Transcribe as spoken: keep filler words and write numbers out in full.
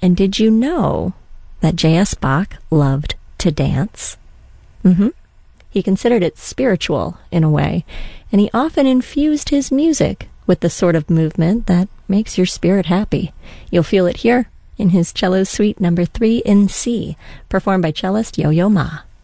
And did you know that J S. Bach loved to dance? Mm-hmm. He considered it spiritual in a way, and he often infused his music with the sort of movement that makes your spirit happy. You'll feel it here in his cello suite number three in C, performed by cellist Yo-Yo Ma.